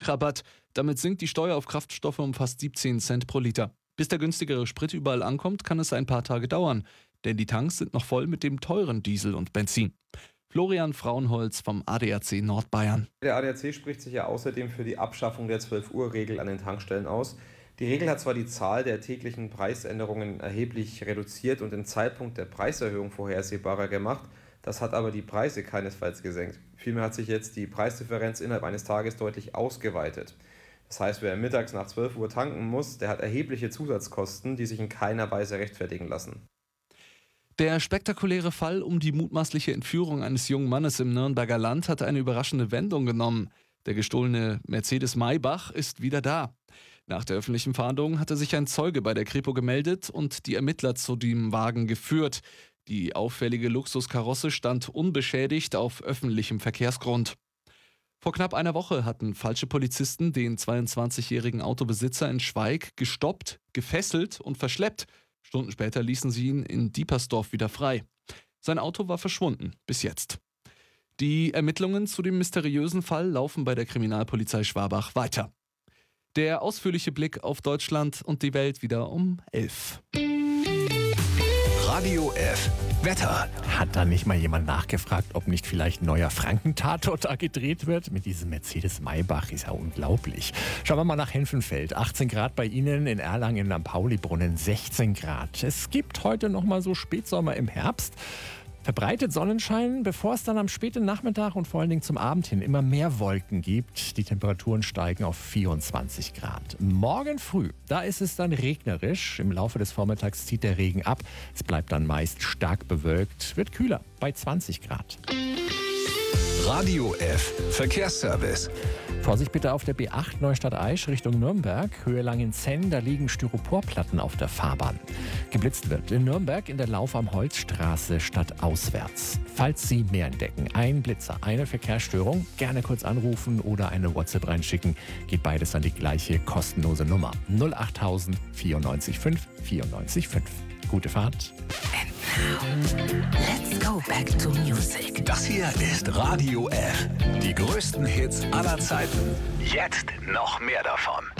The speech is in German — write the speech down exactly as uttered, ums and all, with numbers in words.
Tankrabatt. Damit sinkt die Steuer auf Kraftstoffe um fast siebzehn Cent pro Liter. Bis der günstigere Sprit überall ankommt, kann es ein paar Tage dauern. Denn die Tanks sind noch voll mit dem teuren Diesel und Benzin. Florian Frauenholz vom A D A C Nordbayern. Der A D A C spricht sich ja außerdem für die Abschaffung der zwölf-Uhr-Regel an den Tankstellen aus. Die Regel hat zwar die Zahl der täglichen Preisänderungen erheblich reduziert und den Zeitpunkt der Preiserhöhung vorhersehbarer gemacht, das hat aber die Preise keinesfalls gesenkt. Vielmehr hat sich jetzt die Preisdifferenz innerhalb eines Tages deutlich ausgeweitet. Das heißt, wer mittags nach zwölf Uhr tanken muss, der hat erhebliche Zusatzkosten, die sich in keiner Weise rechtfertigen lassen. Der spektakuläre Fall um die mutmaßliche Entführung eines jungen Mannes im Nürnberger Land hat eine überraschende Wendung genommen. Der gestohlene Mercedes Maybach ist wieder da. Nach der öffentlichen Fahndung hatte sich ein Zeuge bei der Kripo gemeldet und die Ermittler zu dem Wagen geführt. Die auffällige Luxuskarosse stand unbeschädigt auf öffentlichem Verkehrsgrund. Vor knapp einer Woche hatten falsche Polizisten den zweiundzwanzigjährigen Autobesitzer in Schweig gestoppt, gefesselt und verschleppt. Stunden später ließen sie ihn in Diepersdorf wieder frei. Sein Auto war verschwunden, bis jetzt. Die Ermittlungen zu dem mysteriösen Fall laufen bei der Kriminalpolizei Schwabach weiter. Der ausführliche Blick auf Deutschland und die Welt wieder um elf. Radio F. Wetter. Hat da nicht mal jemand nachgefragt, ob nicht vielleicht ein neuer Frankentatort da gedreht wird? Mit diesem Mercedes Maybach ist ja unglaublich. Schauen wir mal nach Henfenfeld. achtzehn Grad bei Ihnen, in Erlangen am Paulibrunnen sechzehn Grad. Es gibt heute noch mal so Spätsommer im Herbst. Verbreitet Sonnenschein, bevor es dann am späten Nachmittag und vor allen Dingen zum Abend hin immer mehr Wolken gibt. Die Temperaturen steigen auf vierundzwanzig Grad. Morgen früh, da ist es dann regnerisch. Im Laufe des Vormittags zieht der Regen ab. Es bleibt dann meist stark bewölkt, wird kühler bei zwanzig Grad. Radio F. Verkehrsservice. Vorsicht bitte auf der B acht Neustadt-Aisch Richtung Nürnberg. Höhe Langenzenn, da liegen Styroporplatten auf der Fahrbahn. Geblitzt wird in Nürnberg in der Lauf am Holzstraße stadtauswärts. Falls Sie mehr entdecken, ein Blitzer, eine Verkehrsstörung, gerne kurz anrufen oder eine WhatsApp reinschicken. Geht beides an die gleiche kostenlose Nummer null achttausend vierundneunzig fünf vierundneunzig fünf. Gute Fahrt. And now, let's go back to music. Das hier ist Radio F. Die größten Hits aller Zeiten. Jetzt noch mehr davon.